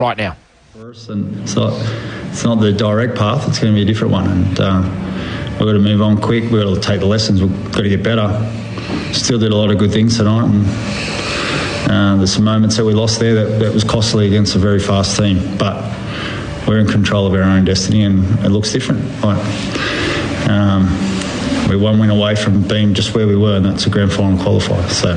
right now? And it's not the direct path, it's going to be a different one, and we've got to move on quick. We've got to take the lessons, we've got to get better. Still did a lot of good things tonight, and there's some moments that we lost there that was costly against a very fast team, but we're in control of our own destiny and it looks different. We're one win away from being just where we were, and that's a grand final qualifier. So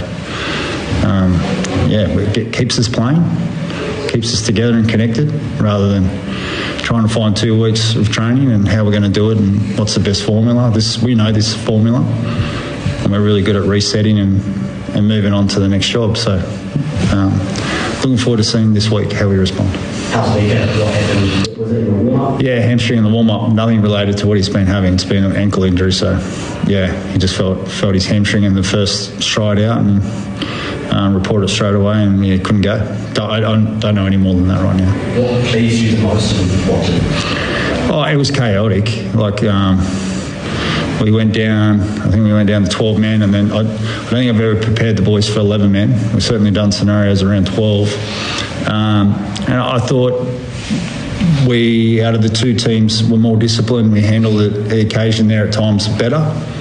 it keeps us playing, keeps us together and connected, rather than trying to find 2 weeks of training and how we're going to do it and what's the best formula. We know this formula, and we're really good at resetting and moving on to the next job. So looking forward to seeing this week how we respond. How's the weekend? What happened? Was it in the warm-up? Yeah, hamstring in the warm-up. Nothing related to what he's been having. It's been an ankle injury, so yeah, he just felt his hamstring in the first stride out and reported it straight away, and he couldn't go. I don't know any more than that right now. What pleased you the most in watching? Oh, it was chaotic. We went down, I think we went down to 12 men, and then I don't think I've ever prepared the boys for 11 men. We've certainly done scenarios around 12. And I thought we, out of the 2 teams, were more disciplined. We handled the occasion there at times better.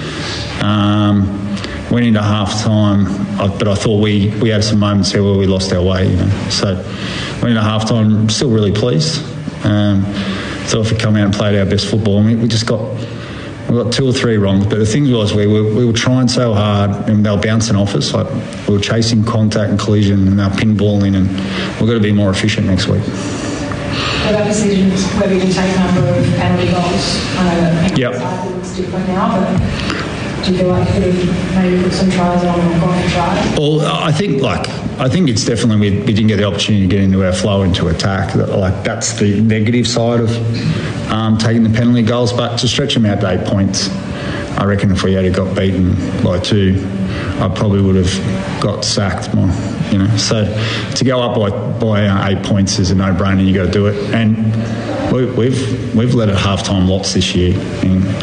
Went into half-time, but I thought we had some moments there where we lost our way. So went into half-time, still really pleased. Thought if we come out and played our best football, we got 2 or 3 wrong, but the thing was we were trying so hard and they were bouncing off us. We were chasing contact and collision and they were pinballing, and we've got to be more efficient next week. What about decisions where we can take a number of penalty goals? I know that it looks different now, but do you feel like you could have maybe put some tries on or gone for tries? Well, I think it's definitely we didn't get the opportunity to get into our flow into attack. That's the negative side of taking the penalty goals, but to stretch them out to 8 points, I reckon if we had got beaten by 2, I probably would have got sacked more. So to go up by 8 points is a no-brainer. You got to do it, and we've led at half-time lots this year.